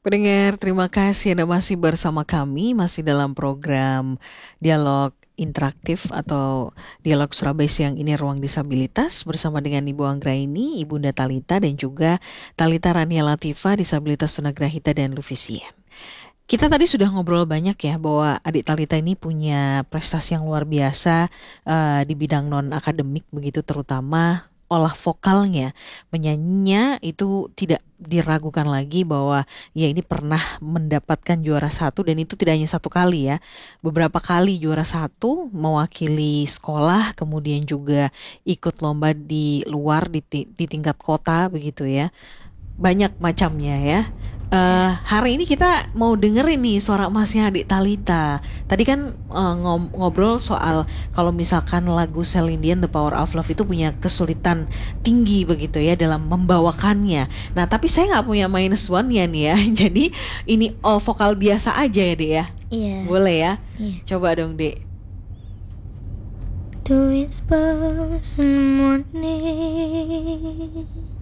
Pendengar, terima kasih Anda masih bersama kami, masih dalam program Dialog Interaktif atau Dialog Surabaya Siang ini Ruang Disabilitas bersama dengan Ibu Anggraini, Ibunda Talita dan juga Talita Rania Latifa, disabilitas tunagrahita dan Lufisien. Kita tadi sudah ngobrol banyak ya bahwa adik Talita ini punya prestasi yang luar biasa di bidang non akademik begitu, terutama olah vokalnya, menyanyinya itu tidak diragukan lagi bahwa ya ini pernah mendapatkan juara satu, dan itu tidak hanya satu kali ya, beberapa kali juara satu mewakili sekolah, kemudian juga ikut lomba di luar di tingkat kota begitu ya, banyak macamnya ya. Hari ini kita mau dengerin nih suara emasnya adik Talita. Tadi kan ngobrol soal kalau misalkan lagu Celine Dion The Power of Love itu punya kesulitan tinggi begitu ya dalam membawakannya. Nah tapi saya nggak punya minus one ya nih ya. Jadi ini all vokal biasa aja ya dek ya. Iya. Boleh ya? Iya. Coba dong dek. The whispers in the morning